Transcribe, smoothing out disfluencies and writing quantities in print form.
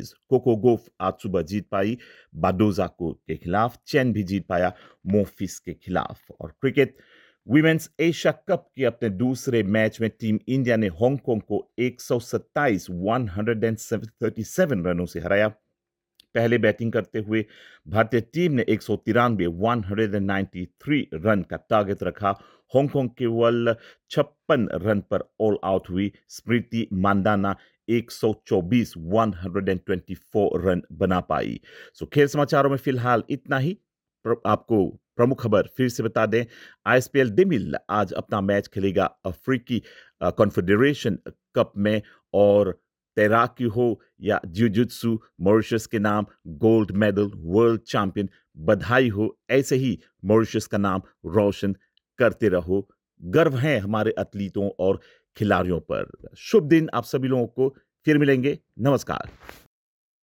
Tennis cocoa गोफ आज सुबह जीत पाई बाडोजा को के खिलाफ, चेन भी जीत पाया मोफिस के खिलाफ। और क्रिकेट विमेंस एशिया कप के अपने दूसरे मैच में टीम इंडिया ने हांगकांग को 137 रनों से हराया। पहले बैटिंग करते हुए भारतीय टीम ने 193 रन का टारगेट रखा। हांगकांग केवल 56 रन पर ऑल आउट हुई। स्मृति मांदाना 124 रन बना पाई। सो खेल समाचारों में फिलहाल इतना ही। आपको प्रमुख खबर फिर से बता दें, आईएसपीएल दिमिल आज अपना मैच खेलेगा अफ्रीकी कॉन्फेडरेशन कप में। और तैराकी हो या जुजुत्सु, मॉरिशस के नाम गोल्ड मेडल वर्ल्ड चैंपियन, बधाई हो। ऐसे ही मॉरिशस का नाम रोशन करते रहो। गर्व है हमारे एथलीटों और खिलाड़ियों पर। शुभ दिन आप सभी लोगों को। फिर मिलेंगे। नमस्कार।